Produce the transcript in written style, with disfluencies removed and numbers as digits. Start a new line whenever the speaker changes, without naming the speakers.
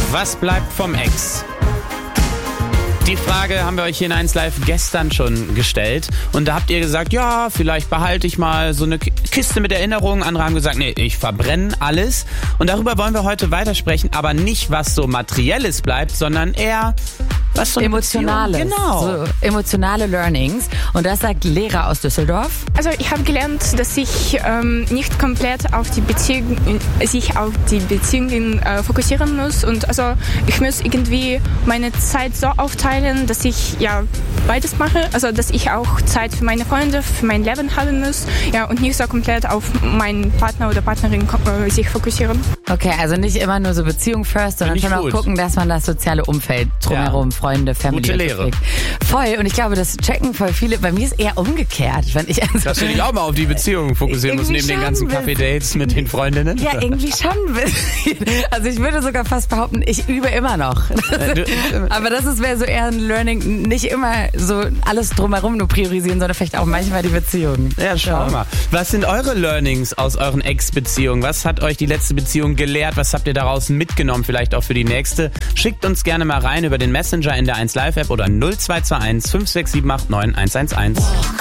Was bleibt vom Ex? Die Frage haben wir euch hier in 1 Live gestern schon gestellt. Und da habt ihr gesagt, ja, vielleicht behalte ich mal so eine Kiste mit Erinnerungen. Andere haben gesagt, nee, ich verbrenne alles. Und darüber wollen wir heute weitersprechen. Aber nicht, was so Materielles bleibt, sondern eher was so
Emotionales.
Genau.
So emotionale Learnings. Und das sagt Lehrer aus Düsseldorf.
Also ich habe gelernt, dass ich nicht komplett auf die Beziehungen fokussieren muss. Und also ich muss irgendwie meine Zeit so aufteilen, dass ich ja beides mache. Also dass ich auch Zeit für meine Freunde, für mein Leben haben muss. Ja, und nicht so komplett auf meinen Partner oder Partnerin sich fokussieren.
Okay, also nicht immer nur so Beziehung first, sondern schon auch gucken, dass man das soziale Umfeld drumherum, Freunde, Family.
Gute Lehre.
Voll, und ich glaube, das checken voll viele. Bei mir ist eher umgekehrt. Wenn ich also
dass du dich auch mal auf die Beziehung fokussieren musst, neben den ganzen Kaffee-Dates mit den Freundinnen?
Ja, irgendwie schon ein bisschen. Also ich würde sogar fast behaupten, ich übe immer noch. Aber das wäre so eher ein Learning, nicht immer so alles drumherum nur priorisieren, sondern vielleicht auch manchmal die Beziehung.
Ja, schau mal. Was sind eure Learnings aus euren Ex-Beziehungen? Was hat euch die letzte Beziehung gelehrt? Was habt ihr daraus mitgenommen, vielleicht auch für die nächste? Schickt uns gerne mal rein über den Messenger in der 1 Live App oder 0221 5678 9111.